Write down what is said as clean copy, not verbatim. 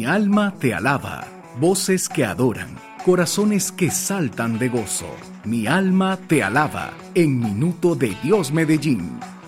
alma te alaba, voces que adoran, corazones que saltan de gozo. Mi alma te alaba, en Minuto de Dios Medellín.